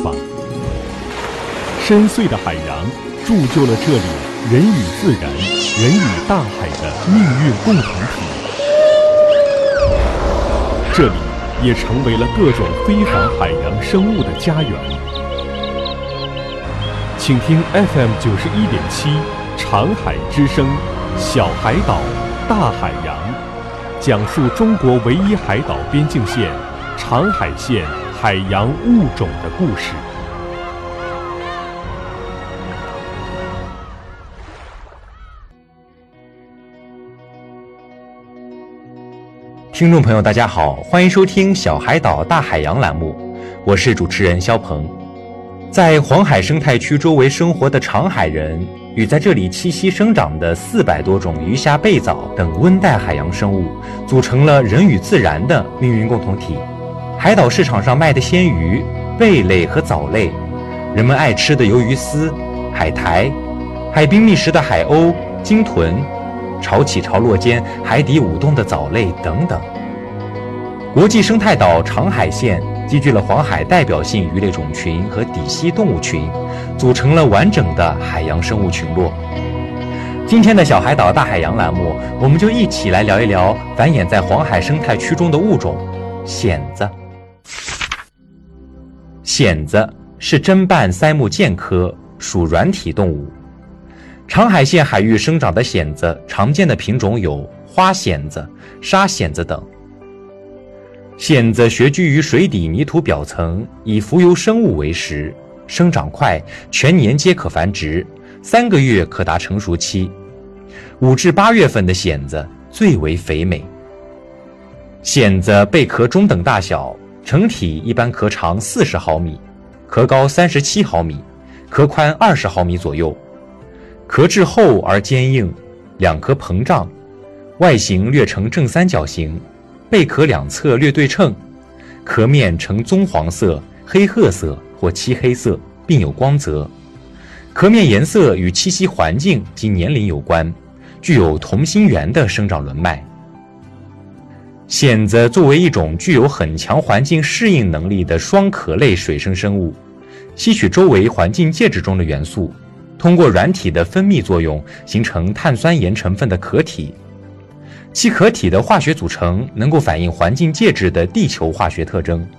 方。深邃的海洋铸就了这里人与自然、人与大海的命运共同体。这里也成为了各种非凡海洋生物的家园。请听 FM 91.7长海之声，小海岛，大海洋，讲述中国唯一海岛边境线长海县海洋物种的故事。 听众朋友大家好，欢迎收听小海岛大海洋栏目，我是主持人肖鹏。在黄海生态区周围生活的长海人与在这里栖息生长的400多种鱼虾贝藻等温带海洋生物，组成了人与自然的命运共同体。海岛市场上卖的鲜鱼、贝类和藻类，人们爱吃的鱿鱼丝、海苔，海滨觅食的海鸥、鲸豚，潮起潮落间海底舞动的藻类等等。国际生态岛长海县集聚了黄海代表性鱼类种群和底栖动物群，组成了完整的海洋生物群落。今天的小海岛大海洋栏目，我们就一起来聊一聊繁衍在黄海生态区中的物种蚬子。蚬子是砧瓣鳃目蚬科，属软体动物。长海县海域生长的蚬子常见的品种有花蚬子、沙蚬子等。蚬子穴居于水底泥土表层，以浮游生物为食，生长快，全年皆可繁殖，3个月可达成熟期。5至8月份的蚬子最为肥美。蚬子贝壳中等大小，成体一般壳长40毫米，壳高37毫米，壳宽20毫米左右。壳质厚而坚硬，两壳膨胀，外形略呈正三角形，贝壳两侧略对称，壳面呈棕黄色、黑褐色或漆黑色，并有光泽。壳面颜色与栖息环境及年龄有关，具有同心圆的生长轮脉。蚬子作为一种具有很强环境适应能力的双壳类水生生物，吸取周围环境介质中的元素，通过软体的分泌作用形成碳酸盐成分的壳体。其壳体的化学组成能够反映环境介质的地球化学特征。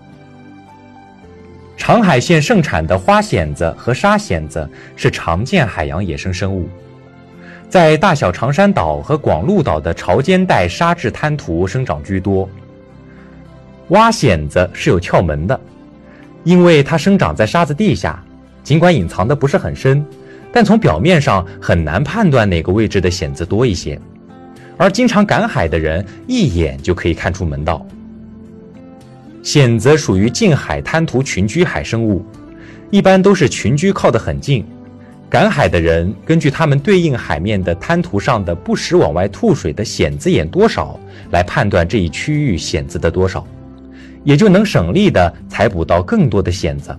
长海县盛产的花蚬子和沙蚬子是常见海洋野生生物，在大小长山岛和广鹿岛的潮间带沙质滩涂生长居多。蛙蚬子是有窍门的，因为它生长在沙子地下，尽管隐藏的不是很深，但从表面上很难判断哪个位置的蚬子多一些，而经常赶海的人一眼就可以看出门道。蚬子属于近海滩涂群居海生物，一般都是群居靠得很近，赶海的人根据它们对应海面的滩涂上的不时往外吐水的蚬子眼多少来判断这一区域蚬子的多少，也就能省力地采捕到更多的蚬子。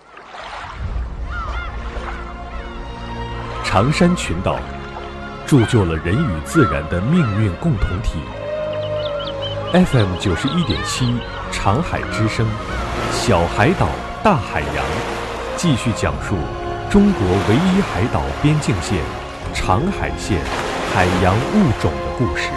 长山群岛铸就了人与自然的命运共同体。FM 91.7长海之声，小海岛大海洋，继续讲述中国唯一海岛边境线长海县海洋物种的故事。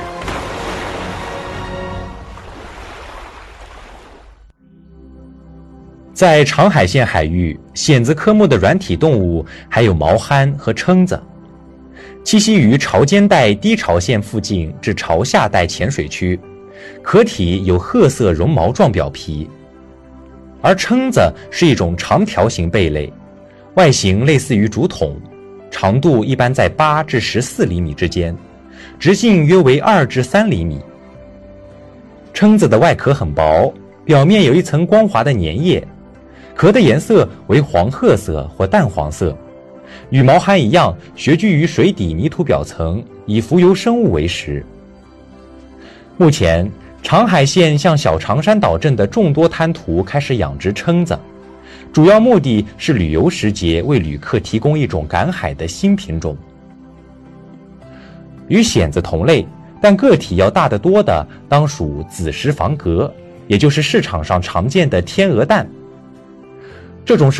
在长海县海域，蚬子科目的软体动物还有毛蚶和蛏子，栖息于潮间带低潮线附近至潮下带浅水区，壳体有褐色绒毛状表皮。而蛏子是一种长条形贝类，外形类似于竹筒，长度一般在8至14厘米之间，直径约为2至3厘米。蛏子的外壳很薄，表面有一层光滑的粘液，壳的颜色为黄褐色或淡黄色，与毛蚶一样穴居于水底泥土表层，以浮游生物为食。目前长海县向小长山岛镇的众多滩涂开始养殖蛏子，主要目的是旅游时节为旅客提供一种赶海的新品种。与蚬子同类，但个体要大得多的当属紫石房蛤，也就是市场上常见的天鹅蛋。这种